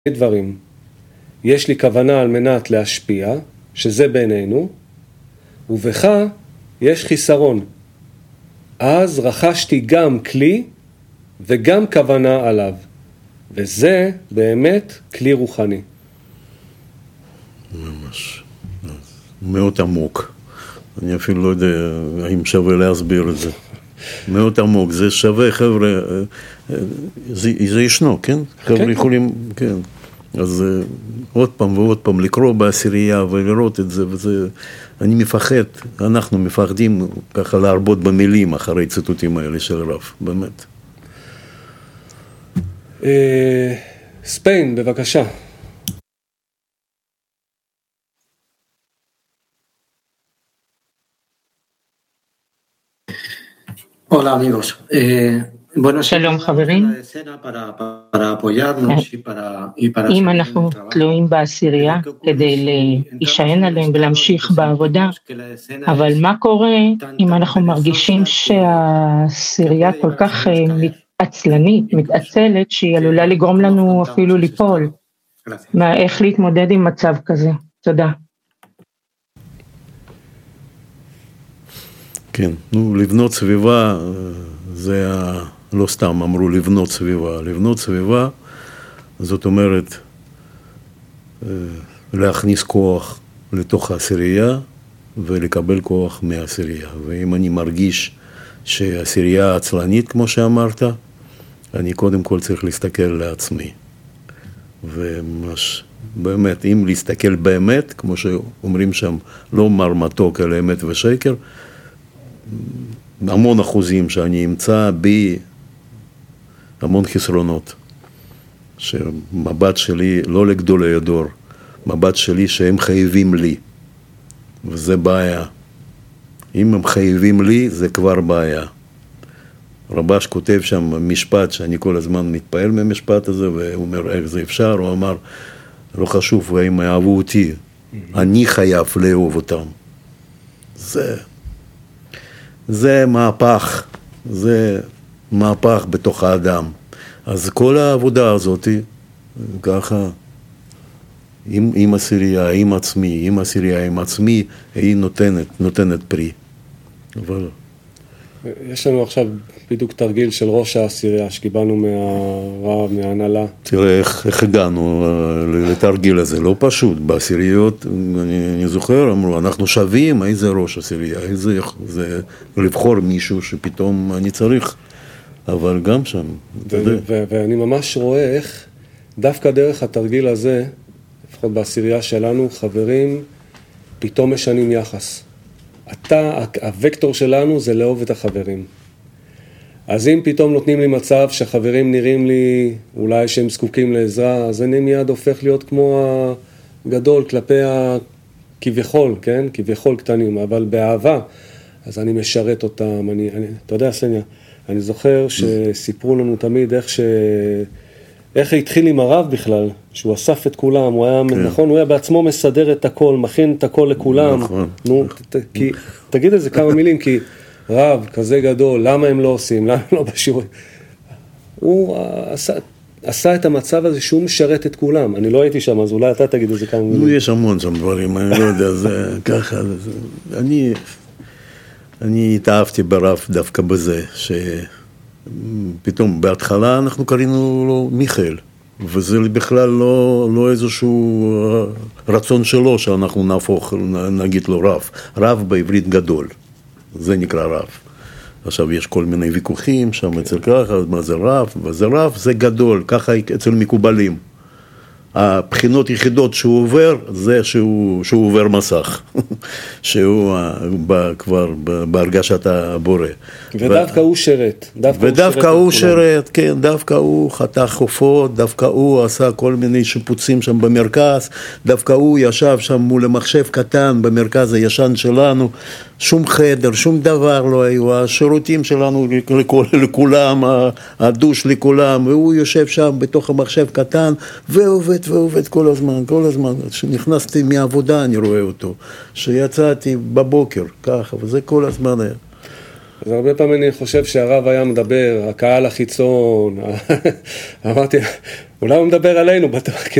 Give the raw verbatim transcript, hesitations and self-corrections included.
דברים. יש לי כוונה על מנת להשפיע, שזה בינינו, ובך יש חיסרון. אז רכשתי גם כלי וגם כוונה עליו. וזה באמת כלי רוחני. ממש. מאוד עמוק. אני אפילו לא יודע האם שווה להסביר את זה. מאוד עמוק. זה שווה, חבר'ה, זה, זה ישנו, כן? חבר'ה יכולים, כן. אז עוד פעם ועוד פעם לקרוא בעשירייה ולראות את זה, וזה, אני מפחד, אנחנו מפחדים ככה להרבות במילים אחרי ציטוטים האלה של רב, באמת. ספיין, בבקשה. Hola amigos. Eh, bueno, שלום חברים. אם אנחנו תלויים בעשירייה כדי להישען עליהם ולהמשיך בעבודה, אבל מה קורה אם אנחנו מרגישים שהעשירייה כל כך עצלנית, מתעצלת, שהיא עלולה לגרום לנו אפילו ליפול? מה, איך להתמודד עם מצב כזה? תודה. כן, נו, לבנות סביבה, זה ה... לא סתם אמרו לבנות סביבה. לבנות סביבה, זאת אומרת, להכניס כוח לתוך העשירייה, ולקבל כוח מהעשירייה. ואם אני מרגיש שהעשירייה עצלנית, כמו שאמרת, אני קודם כל צריך להסתכל לעצמי. ומש... באמת, אם להסתכל באמת, כמו שאומרים שם, לא מר מתוק, אלא אמת ושקר, המון אחוזים שאני אמצא בי המון חסרונות, שמבט שלי לא לגדולי הדור, מבט שלי שהם חייבים לי, וזה בעיה. אם הם חייבים לי, זה כבר בעיה. רבש כותב שם משפט שאני כל הזמן מתפעל מהמשפט הזה, והוא אומר איך זה אפשר, הוא אמר, לא חשוב אם אהבו אותי, אני חייב לאהוב אותם. זה... זה מהפך, זה מהפך בתוך האדם. אז כל העבודה הזאת, ככה, עם, עם עשירייה, עם עצמי, עם עשירייה, עם עצמי, היא נותנת, נותנת פרי. אבל... יש לנו עכשיו בדיוק תרגיל של ראש העשירייה, שקיבלנו מהרב, מההנהלה. תראה איך, איך הגענו לתרגיל הזה, לא פשוט. בעשיריות, אני, אני זוכר, אמרו, אנחנו שווים, איזה ראש עשירייה, איזה, זה לבחור מישהו שפתאום אני צריך, אבל גם שם, אתה יודע. ואני ממש רואה איך, דווקא דרך התרגיל הזה, לפחות בעשירייה שלנו, חברים, פתאום משנים יחס. אתה, הוקטור שלנו זה לאהוב את החברים. אז אם פתאום נותנים לי מצב שהחברים נראים לי, אולי שהם זקוקים לעזרה, אז אני מיד הופך להיות כמו הגדול כלפי הכביכול, כן? כביכול קטנים, אבל באהבה. אז אני משרת אותם. אני, אני, אתה יודע, סניה, אני זוכר שסיפרו לנו תמיד איך ש... איך התחיל עם הרב בכלל, שהוא אסף את כולם, הוא היה, כן. נכון, הוא היה בעצמו מסדר את הכל, מכין את הכל לכולם. נכון. נו, ת, כי, תגיד את זה כמה מילים, כי רב כזה גדול, למה הם לא עושים, למה הם לא בשיעורים? הוא עשה, עשה את המצב הזה שהוא משרת את כולם. אני לא הייתי שם, אז אולי אתה תגיד את זה כמה מילים. נו, יש המון שם דברים, אני לא יודע, זה ככה, זה, אני, אני התאהבתי ברב דווקא בזה, ש... פתאום בהתחלה אנחנו קראנו לו מיכאל, וזה בכלל לא, לא איזשהו רצון שלו שאנחנו נהפוך, נגיד לו רב. רב בעברית גדול, זה נקרא רב. עכשיו יש כל מיני ויכוחים שם אצל ככה, מה זה רב, וזה רב זה גדול, ככה אצל מקובלים. הבחינות יחידות שהוא עובר, זה שהוא, שהוא עובר מסך, שהוא בא כבר בהרגשת הבורא. ודווקא הוא שרת. ודווקא הוא שרת, כן, דווקא הוא חתך חופות, דווקא הוא עשה כל מיני שיפוצים שם במרכז, דווקא הוא ישב שם מול המחשב קטן במרכז הישן שלנו, שום חדר, שום דבר לא היו, השירותים שלנו לכול, לכולם, הדוש לכולם, והוא יושב שם בתוך המחשב קטן, ועובד ועובד כל הזמן, כל הזמן. כשנכנסתי מהעבודה אני רואה אותו, שיצאתי בבוקר, ככה, וזה כל הזמן היה. אז הרבה פעמים אני חושב שהרב היה מדבר, הקהל החיצון, אמרתי, אולי הוא מדבר עלינו,